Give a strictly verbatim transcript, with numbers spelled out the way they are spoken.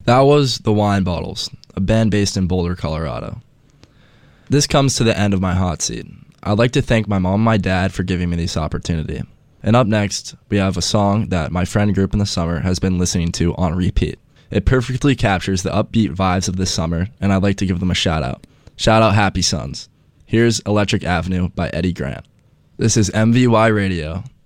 That was The Wine Bottles, a band based in Boulder, Colorado. This comes to the end of my hot seat. I'd like to thank my mom and my dad for giving me this opportunity. And up next, we have a song that my friend group in the summer has been listening to on repeat. It perfectly captures the upbeat vibes of this summer, and I'd like to give them a shout out. Shout out Happy Sons. Here's Electric Avenue by Eddie Grant. This is M V Y Radio.